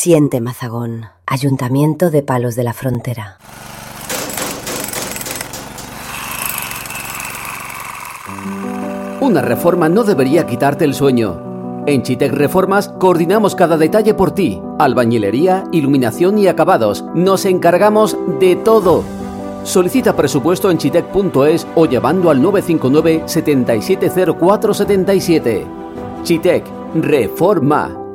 Siente Mazagón, Ayuntamiento de Palos de la Frontera. Una reforma no debería quitarte el sueño. En Chitec Reformas coordinamos cada detalle por ti. Albañilería, iluminación y acabados. Nos encargamos de todo. Solicita presupuesto en chitec.es o llamando al 959 770477. Chitec Reforma.